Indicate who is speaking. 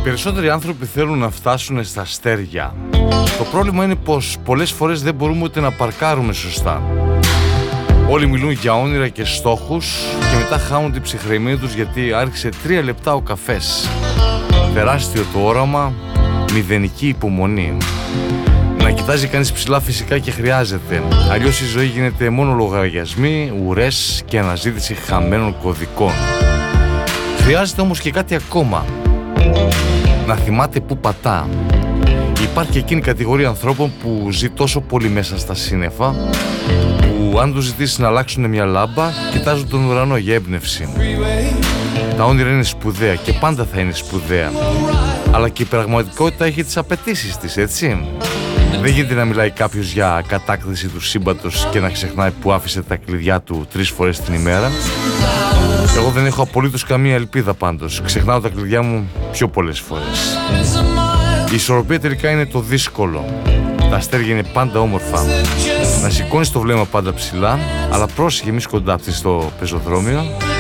Speaker 1: περισσότεροι άνθρωποι θέλουν να φτάσουν στα αστέρια. Το πρόβλημα είναι πως πολλές φορές δεν μπορούμε ούτε να παρκάρουμε σωστά. Όλοι μιλούν για όνειρα και στόχους και μετά χάνουν την ψυχραιμία τους γιατί άρχισε 3 λεπτά ο καφές. Τεράστιο το όραμα, μηδενική υπομονή. Να κοιτάζει κανείς ψηλά φυσικά και χρειάζεται. Αλλιώς η ζωή γίνεται μόνο λογαριασμοί, ουρές και αναζήτηση χαμένων κωδικών. Χρειάζεται όμως και κάτι ακόμα. Να θυμάται πού πατά. Υπάρχει εκείνη η κατηγορία ανθρώπων που ζει τόσο πολύ μέσα στα σύννεφα που αν τους ζητήσει να αλλάξουν μια λάμπα κοιτάζουν τον ουρανό για έμπνευση. Τα όνειρα είναι σπουδαία και πάντα θα είναι σπουδαία, αλλά και η πραγματικότητα έχει τις απαιτήσεις της, έτσι. Δεν γίνεται να μιλάει κάποιος για κατάκτηση του σύμπαντος και να ξεχνάει που άφησε τα κλειδιά του 3 φορές την ημέρα. Εγώ δεν έχω απολύτως καμία ελπίδα πάντως. Ξεχνάω τα κλειδιά μου πιο πολλές φορές. Η ισορροπία τελικά είναι το δύσκολο. Τα αστέρια είναι πάντα όμορφα. Να σηκώνεις το βλέμμα πάντα ψηλά, αλλά πρόσεχε μη σκοντάψεις στο πεζοδρόμιο.